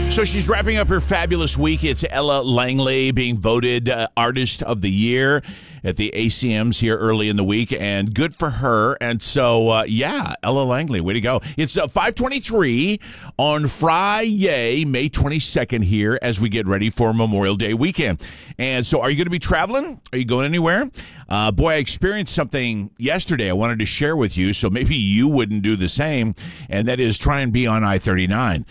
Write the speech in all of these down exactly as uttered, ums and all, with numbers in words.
So she's wrapping up her fabulous week. It's Ella Langley being voted uh, Artist of the Year at the A C Ms here early in the week, and good for her. And so, uh, yeah, Ella Langley, way to go. It's uh, five twenty-three on Friday, May twenty-second here as we get ready for Memorial Day weekend. And so are you going to be traveling? Are you going anywhere? Uh, boy, I experienced something yesterday I wanted to share with you, so maybe you wouldn't do the same, and that is try and be on I thirty-nine.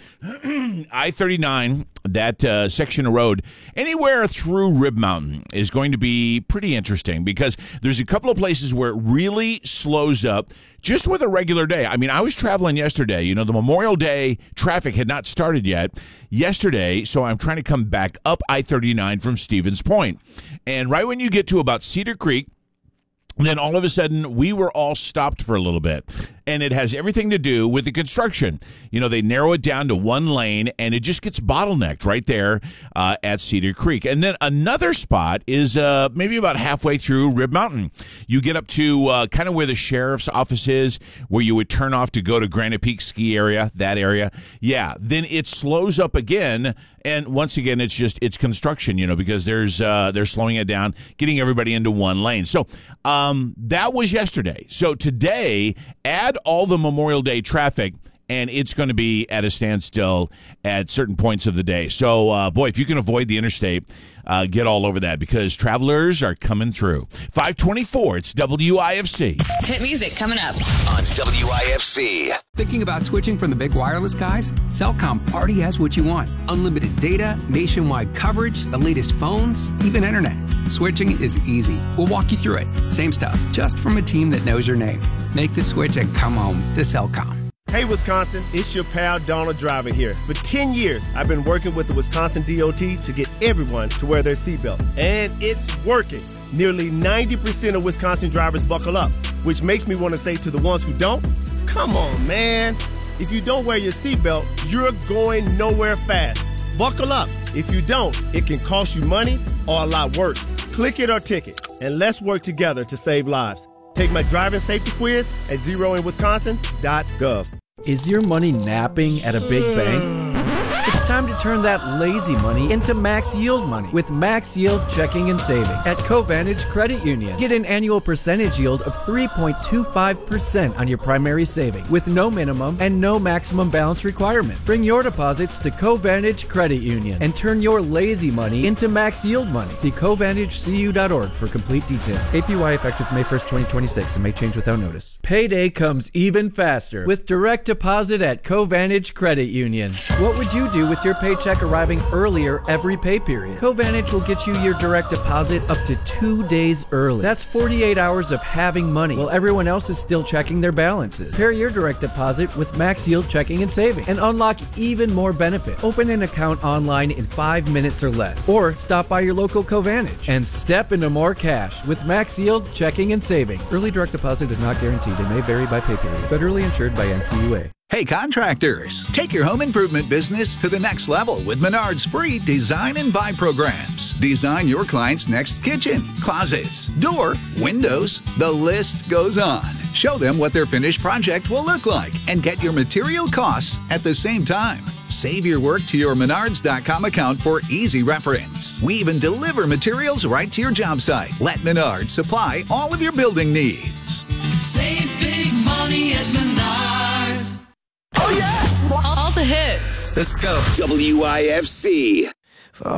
I thirty-nine, that uh, section of road, anywhere through Rib Mountain is going to be pretty interesting because there's a couple of places where it really slows up just with a regular day. I mean, I was traveling yesterday. You know, the Memorial Day traffic had not started yet yesterday, so I'm trying to come back up I thirty-nine from Stevens Point. And right when you get to about Cedar Creek, then all of a sudden, we were all stopped for a little bit. And it has everything to do with the construction. You know, they narrow it down to one lane, and it just gets bottlenecked right there uh, at Cedar Creek. And then another spot is uh, maybe about halfway through Rib Mountain. You get up to uh, kind of where the sheriff's office is, where you would turn off to go to Granite Peak Ski Area, that area. Yeah, then it slows up again. And once again, it's just, it's construction, you know, because there's uh, they're slowing it down, getting everybody into one lane. So um, that was yesterday. So today, add all the Memorial Day traffic, and it's going to be at a standstill at certain points of the day. So, uh, boy, if you can avoid the interstate, uh, get all over that because travelers are coming through. five twenty-four, it's W I F C. Hit music coming up on W I F C. Thinking about switching from the big wireless guys? Cellcom already has what you want. Unlimited data, nationwide coverage, the latest phones, even internet. Switching is easy. We'll walk you through it. Same stuff, just from a team that knows your name. Make the switch and come home to Cellcom. Hey, Wisconsin, it's your pal Donald Driver here. For ten years, I've been working with the Wisconsin D O T to get everyone to wear their seatbelt. And it's working. Nearly ninety percent of Wisconsin drivers buckle up, which makes me want to say to the ones who don't, come on, man. If you don't wear your seatbelt, you're going nowhere fast. Buckle up. If you don't, it can cost you money or a lot worse. Click it or ticket, and let's work together to save lives. Take my driving safety quiz at zero in wisconsin dot gov. Is your money napping at a big bank? It's time to turn that lazy money into max yield money with Max Yield Checking and Savings at Covantage Credit Union. Get an annual percentage yield of three point two five percent on your primary savings with no minimum and no maximum balance requirements. Bring your deposits to Covantage Credit Union and turn your lazy money into max yield money. See covantage c u dot org for complete details. A P Y effective May first, twenty twenty-six and may change without notice. Payday comes even faster with direct deposit at Covantage Credit Union. What would you do with your paycheck arriving earlier every pay period? Covantage will get you your direct deposit up to two days early. That's forty-eight hours of having money while everyone else is still checking their balances. Pair your direct deposit with Max Yield Checking and Savings and unlock even more benefits. Open an account online in five minutes or less, or stop by your local Covantage and step into more cash with Max Yield Checking and Savings. Early direct deposit is not guaranteed and may vary by pay period. Federally insured by N C U A. Hey contractors, take your home improvement business to the next level with Menard's free design and buy programs. Design your client's next kitchen, closets, door, windows, the list goes on. Show them what their finished project will look like and get your material costs at the same time. Save your work to your menards dot com account for easy reference. We even deliver materials right to your job site. Let Menards supply all of your building needs. Save big money at Menards. Oh yeah! All the hits. Let's go. W I F C.